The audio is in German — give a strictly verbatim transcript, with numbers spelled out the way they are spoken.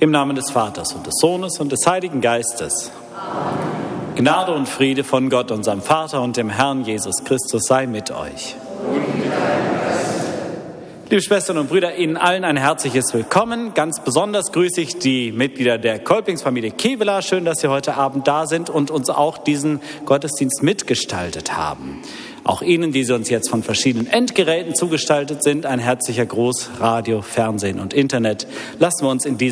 Im Namen des Vaters und des Sohnes und des Heiligen Geistes. Amen. Gnade und Friede von Gott, unserem Vater und dem Herrn Jesus Christus sei mit euch. Und mit deinem Geist. Liebe Schwestern und Brüder, Ihnen allen ein herzliches Willkommen. Ganz besonders grüße ich die Mitglieder der Kolpingsfamilie Kevela. Schön, dass Sie heute Abend da sind und uns auch diesen Gottesdienst mitgestaltet haben. Auch Ihnen, die Sie uns jetzt von verschiedenen Endgeräten zugestaltet sind, ein herzlicher Gruß, Radio, Fernsehen und Internet. Lassen wir uns in diesem